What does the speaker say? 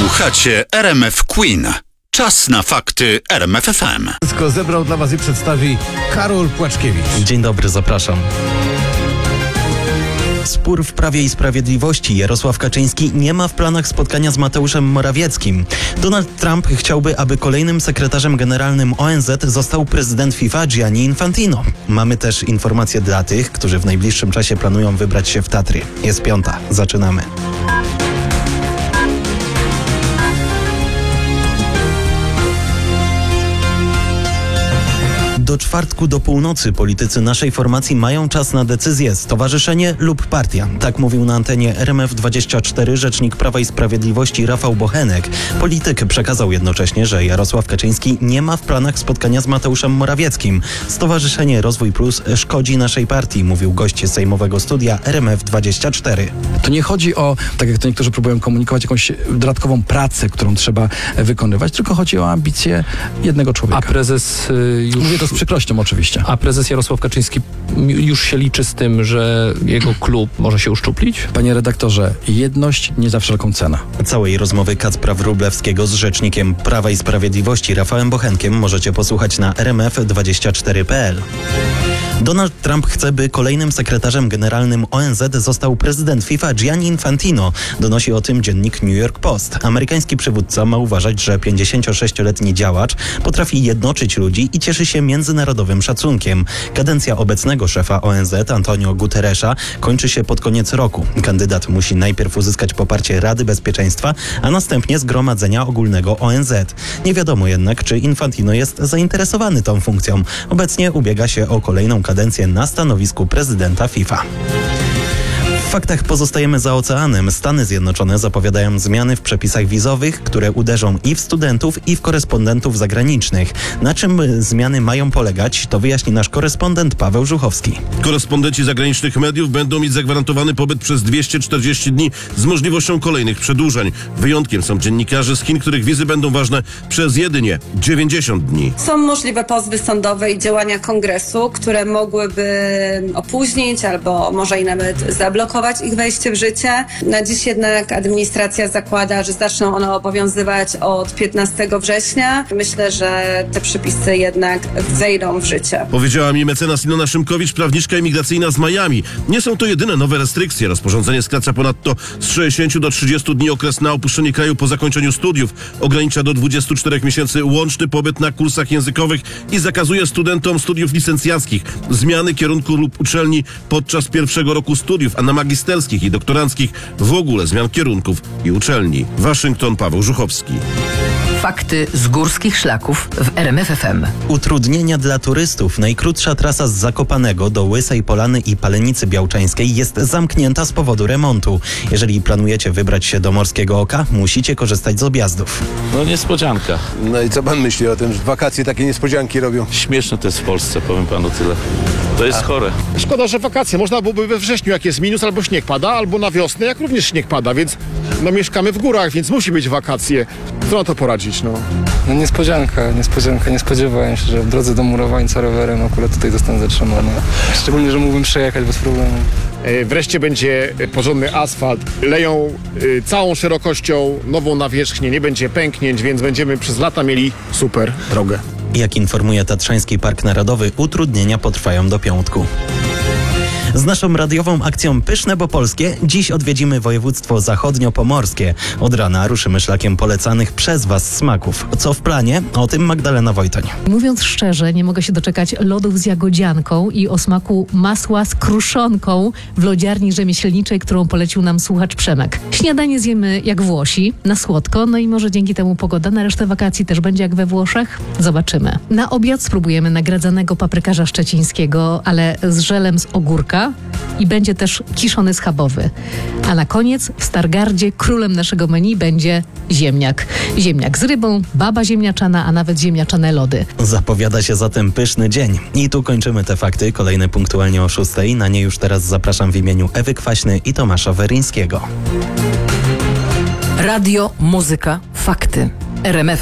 Słuchacie RMF Queen. Czas na fakty RMF FM. Wszystko zebrał dla Was i przedstawi Karol Płaczkiewicz. Dzień dobry, zapraszam. Spór w Prawie i Sprawiedliwości. Jarosław Kaczyński nie ma w planach spotkania z Mateuszem Morawieckim. Donald Trump chciałby, aby kolejnym sekretarzem generalnym ONZ został prezydent FIFA Gianni Infantino. Mamy też informacje dla tych, którzy w najbliższym czasie planują wybrać się w Tatry. Jest 5:00. Zaczynamy. Do czwartku do północy politycy naszej formacji mają czas na decyzję: stowarzyszenie lub partia. Tak mówił na antenie RMF24 rzecznik Prawa i Sprawiedliwości Rafał Bochenek. Polityk przekazał jednocześnie, że Jarosław Kaczyński nie ma w planach spotkania z Mateuszem Morawieckim. Stowarzyszenie Rozwój Plus szkodzi naszej partii, mówił gość sejmowego studia RMF24. To nie chodzi o, tak jak to niektórzy próbują komunikować, jakąś dodatkową pracę, którą trzeba wykonywać, tylko chodzi o ambicje jednego człowieka. A prezes już... Mówię to z przykrością oczywiście. A prezes Jarosław Kaczyński już się liczy z tym, że jego klub może się uszczuplić? Panie redaktorze, jedność nie za wszelką cenę. Całej rozmowy Kacpra Wróblewskiego z rzecznikiem Prawa i Sprawiedliwości Rafałem Bochenkiem możecie posłuchać na rmf24.pl. Donald Trump chce, by kolejnym sekretarzem generalnym ONZ został prezydent FIFA Gianni Infantino. Donosi o tym dziennik New York Post. Amerykański przywódca ma uważać, że 56-letni działacz potrafi jednoczyć ludzi i cieszy się międzynarodowym szacunkiem. Kadencja obecnego szefa ONZ, Antonio Guterresa, kończy się pod koniec roku. Kandydat musi najpierw uzyskać poparcie Rady Bezpieczeństwa, a następnie Zgromadzenia Ogólnego ONZ. Nie wiadomo jednak, czy Infantino jest zainteresowany tą funkcją. Obecnie ubiega się o kolejną kadencję na stanowisku prezydenta FIFA. W faktach pozostajemy za oceanem. Stany Zjednoczone zapowiadają zmiany w przepisach wizowych, które uderzą i w studentów, i w korespondentów zagranicznych. Na czym zmiany mają polegać, to wyjaśni nasz korespondent Paweł Żuchowski. Korespondenci zagranicznych mediów będą mieć zagwarantowany pobyt przez 240 dni z możliwością kolejnych przedłużeń. Wyjątkiem są dziennikarze z Chin, których wizy będą ważne przez jedynie 90 dni. Są możliwe pozwy sądowe i działania kongresu, które mogłyby opóźnić albo może i nawet zablokować ich wejście w życie. Na dziś jednak administracja zakłada, że zaczną one obowiązywać od 15 września. Myślę, że te przepisy jednak wejdą w życie. Powiedziała mi mecenas Ilona Szymkowicz, prawniczka imigracyjna z Miami. Nie są to jedyne nowe restrykcje. Rozporządzenie skraca ponadto z 60 do 30 dni okres na opuszczenie kraju po zakończeniu studiów. Ogranicza do 24 miesięcy łączny pobyt na kursach językowych i zakazuje studentom studiów licencjackich zmiany kierunku lub uczelni podczas pierwszego roku studiów, a na magisterskich i doktoranckich w ogóle zmian kierunków i uczelni. Waszyngton, Paweł Żuchowski. Fakty z górskich szlaków w RMF FM. Utrudnienia dla turystów. Najkrótsza trasa z Zakopanego do Łysej Polany i Palenicy Białczańskiej jest zamknięta z powodu remontu. Jeżeli planujecie wybrać się do Morskiego Oka, musicie korzystać z objazdów. No niespodzianka. No i co pan myśli o tym, że wakacje takie niespodzianki robią? Śmieszne to jest w Polsce, powiem panu tyle. To jest chore. Szkoda, że wakacje. Można byłoby we wrześniu, jak jest minus, albo śnieg pada, albo na wiosnę, jak również śnieg pada, więc no mieszkamy w górach, więc musi być wakacje. Co na to poradzić, no? No niespodzianka. Nie spodziewałem się, że w drodze do Murowańca rowerem akurat tutaj zostanę zatrzymany. Szczególnie, że mógłbym przejechać bez problemu. Wreszcie będzie porządny asfalt. Leją całą szerokością nową nawierzchnię, nie będzie pęknięć, więc będziemy przez lata mieli super drogę. Jak informuje Tatrzański Park Narodowy, utrudnienia potrwają do piątku. Z naszą radiową akcją Pyszne bo Polskie dziś odwiedzimy województwo zachodniopomorskie. Od rana ruszymy szlakiem polecanych przez Was smaków. Co w planie? O tym Magdalena Wojtoń. Mówiąc szczerze, nie mogę się doczekać lodów z jagodzianką i o smaku masła z kruszonką w lodziarni rzemieślniczej, którą polecił nam słuchacz Przemek. Śniadanie zjemy jak Włosi, na słodko, no i może dzięki temu pogoda na resztę wakacji też będzie jak we Włoszech? Zobaczymy. Na obiad spróbujemy nagradzanego paprykarza szczecińskiego, ale z żelem z ogórka i będzie też kiszony schabowy. A na koniec w Stargardzie królem naszego menu będzie ziemniak. Ziemniak z rybą, baba ziemniaczana, a nawet ziemniaczane lody. Zapowiada się zatem pyszny dzień. I tu kończymy te fakty, kolejne punktualnie o 6:00. Na nie już teraz zapraszam w imieniu Ewy Kwaśny i Tomasza Weryńskiego. Radio, muzyka, fakty. RMF